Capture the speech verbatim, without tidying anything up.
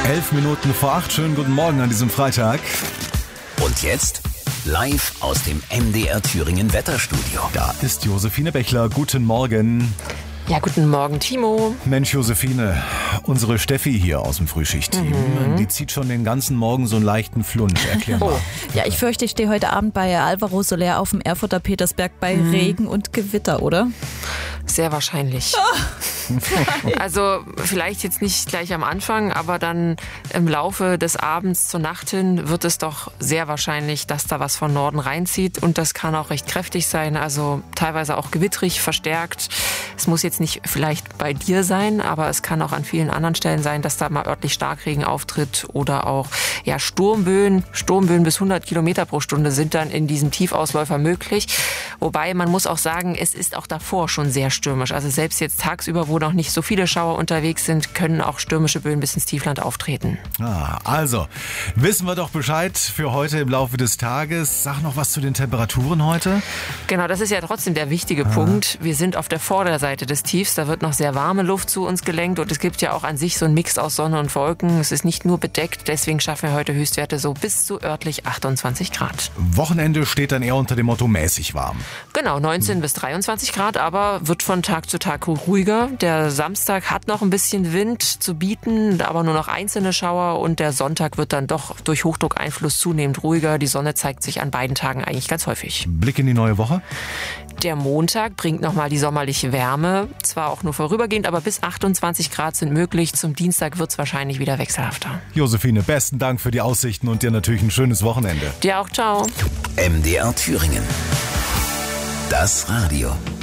Elf Minuten vor acht. Schönen guten Morgen an diesem Freitag. Und jetzt live aus dem M D R Thüringen Wetterstudio. Da ist Josephine Bechler. Guten Morgen. Ja, guten Morgen, Timo. Mensch, Josephine, unsere Steffi hier aus dem Frühschichtteam, mhm. die zieht schon den ganzen Morgen so einen leichten Flunsch. Erklär mal. Oh. Ja, ich fürchte, ich stehe heute Abend bei Alvaro Soler auf dem Erfurter Petersberg bei mhm. Regen und Gewitter, oder? Sehr wahrscheinlich. Oh. Also vielleicht jetzt nicht gleich am Anfang, aber dann im Laufe des Abends zur Nacht hin wird es doch sehr wahrscheinlich, dass da was von Norden reinzieht. Und das kann auch recht kräftig sein, also teilweise auch gewittrig, verstärkt. Es muss jetzt nicht vielleicht bei dir sein, aber es kann auch an vielen anderen Stellen sein, dass da mal örtlich Starkregen auftritt oder auch ja, Sturmböen. Sturmböen bis hundert Kilometer pro Stunde sind dann in diesem Tiefausläufer möglich. Wobei man muss auch sagen, es ist auch davor schon sehr stürmisch. Also selbst jetzt tagsüber, wo noch nicht so viele Schauer unterwegs sind, können auch stürmische Böen bis ins Tiefland auftreten. Ah, also, wissen wir doch Bescheid für heute im Laufe des Tages. Sag noch was zu den Temperaturen heute. Genau, das ist ja trotzdem der wichtige ah. Punkt. Wir sind auf der Vorderseite des Tiefs. Da wird noch sehr warme Luft zu uns gelenkt und es gibt ja auch an sich so einen Mix aus Sonne und Wolken. Es ist nicht nur bedeckt, deswegen schaffen wir heute Höchstwerte so bis zu örtlich achtundzwanzig Grad. Wochenende steht dann eher unter dem Motto mäßig warm. Genau, neunzehn hm. bis dreiundzwanzig Grad, aber wird von Tag zu Tag ruhiger. Der Samstag hat noch ein bisschen Wind zu bieten, aber nur noch einzelne Schauer und der Sonntag wird dann doch durch Hochdruckeinfluss zunehmend ruhiger. Die Sonne zeigt sich an beiden Tagen eigentlich ganz häufig. Blick in die neue Woche. Der Montag bringt nochmal die sommerliche Wärme, zwar auch nur vorübergehend, aber bis achtundzwanzig Grad sind möglich. Zum Dienstag wird es wahrscheinlich wieder wechselhafter. Josephine, besten Dank für die Aussichten und dir natürlich ein schönes Wochenende. Dir auch, ciao. M D R Thüringen. Das Radio.